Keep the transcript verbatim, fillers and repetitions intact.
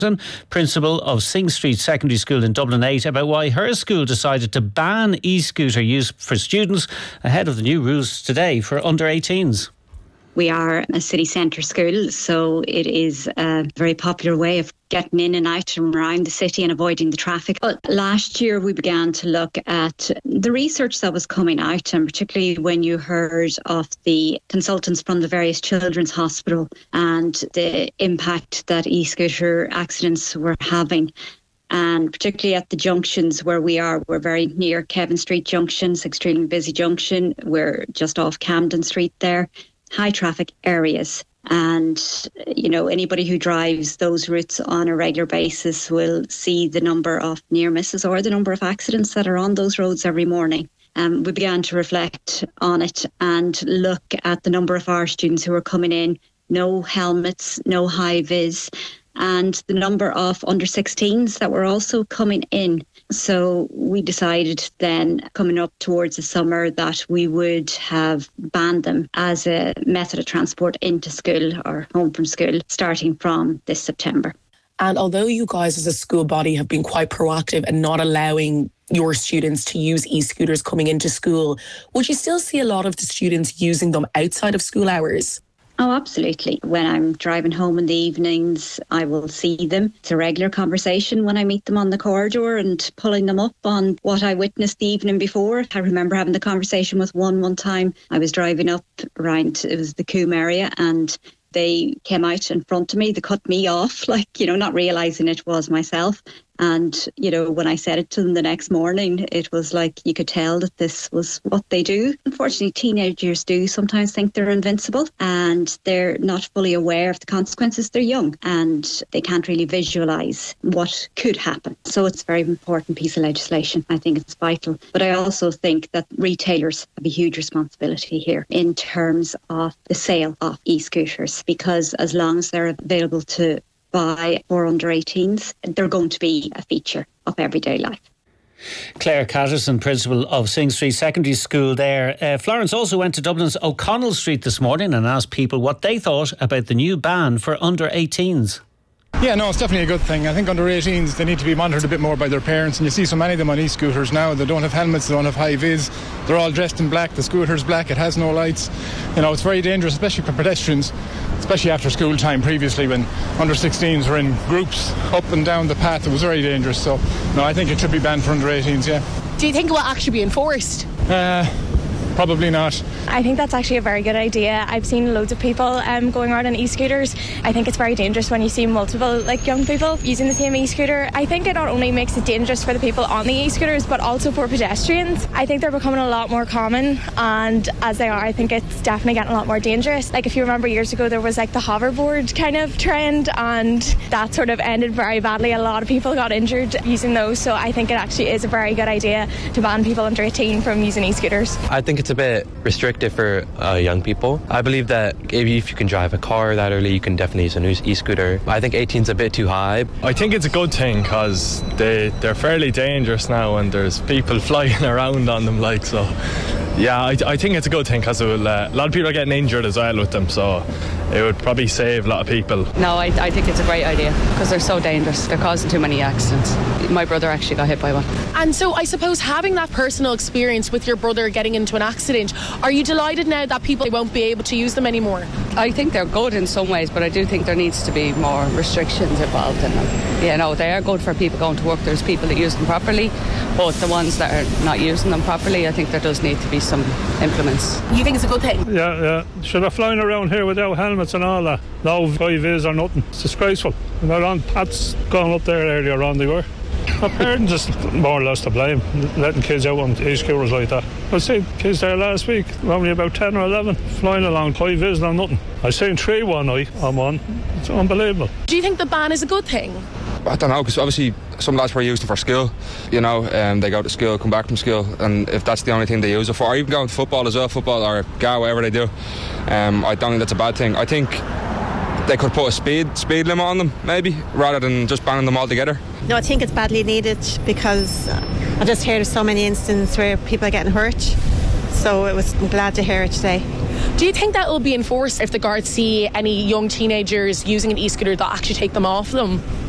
Principal of Sing Street Secondary School in Dublin eight, about why her school decided to ban e-scooter use for students ahead of the new rules today for under eighteens. We are a city centre school, so it is a very popular way of getting in and out and around the city and avoiding the traffic. But last year we began to look at the research that was coming out, and particularly when you heard of the consultants from the various children's hospital and the impact that e-scooter accidents were having. And particularly at the junctions where we are, we're very near Kevin Street Junction, it's extremely busy junction. We're just off Camden Street there. High traffic areas, and you know, anybody who drives those routes on a regular basis will see the number of near misses or the number of accidents that are on those roads every morning. Um, we began to reflect on it and look at the number of our students who are coming in, no helmets, no high vis, and the number of under sixteens that were also coming in. So we decided then, coming up towards the summer, that we would have banned them as a method of transport into school or home from school starting from this September. And although you guys as a school body have been quite proactive in not allowing your students to use e-scooters coming into school, would you still see a lot of the students using them outside of school hours? Oh, absolutely. When I'm driving home in the evenings, I will see them. It's a regular conversation when I meet them on the corridor and pulling them up on what I witnessed the evening before. I remember having the conversation with one one time. I was driving up around, it was the Coombe area, and they came out in front of me. They cut me off, like, you know, not realising it was myself. And, you know, when I said it to them the next morning, it was like you could tell that this was what they do. Unfortunately, teenagers do sometimes think they're invincible and they're not fully aware of the consequences. They're young and they can't really visualise what could happen. So it's a very important piece of legislation. I think it's vital. But I also think that retailers have a huge responsibility here in terms of the sale of e-scooters, because as long as they're available to buy for under eighteens, they're going to be a feature of everyday life. Claire Catterson, Principal of Sing Street Secondary School there. Uh, Florence also went to Dublin's O'Connell Street this morning and asked people what they thought about the new ban for under eighteens. Yeah, no, it's definitely a good thing. I think under eighteens they need to be monitored a bit more by their parents, and you see so many of them on e-scooters now. They don't have helmets, they don't have high vis, they're all dressed in black, the scooter's black, it has no lights. You know, it's very dangerous, especially for pedestrians, especially after school time. Previously when under sixteens were in groups up and down the path, it was very dangerous. So no, I think it should be banned for under eighteens, yeah. Do you think it will actually be enforced? Uh, Probably not. I think that's actually a very good idea. I've seen loads of people um, going around on e-scooters. I think it's very dangerous when you see multiple like young people using the same e-scooter. I think it not only makes it dangerous for the people on the e-scooters but also for pedestrians. I think they're becoming a lot more common, and as they are, I think it's definitely getting a lot more dangerous. Like if you remember years ago, there was like the hoverboard kind of trend, and that sort of ended very badly. A lot of people got injured using those, so I think it actually is a very good idea to ban people under eighteen from using e-scooters. I think it's a bit restrictive for uh, young people. I believe that if you can drive a car that early, you can definitely use an e-scooter. I think eighteen's a bit too high. I think it's a good thing because they, they're fairly dangerous now and there's people flying around on them, like, so yeah, I, I think it's a good thing because uh, a lot of people are getting injured as well with them, so it would probably save a lot of people. No, I, I think it's a great idea because they're so dangerous. They're causing too many accidents. My brother actually got hit by one. And so I suppose having that personal experience with your brother getting into an accident, are you delighted now that people won't be able to use them anymore? I think they're good in some ways, but I do think there needs to be more restrictions involved in them. Yeah, no, they are good for people going to work. There's people that use them properly, but the ones that are not using them properly, I think there does need to be some implements. You think it's a good thing? Yeah, yeah. Should have flying around here without helmets and all that. No high vis or nothing. It's disgraceful. And they're on Pat's going up there earlier on, they were. Our parents just more or less to blame, letting kids out on e-scooters like that. I seen kids there last week, only about ten or eleven, flying along, high vis, no nothing. I seen three one night on one. It's unbelievable. Do you think the ban is a good thing? I don't know, because obviously some lads were used it for school, you know, um, they go to school, come back from school, and if that's the only thing they use it for, or even going to football as well, football or G A, whatever they do, um, I don't think that's a bad thing. I think they could put a speed speed limit on them, maybe, rather than just banning them altogether. No, I think it's badly needed because I just heard of so many instances where people are getting hurt, so it was, I'm glad to hear it today. Do you think that will be enforced if the guards see any young teenagers using an e-scooter, they'll actually take them off them?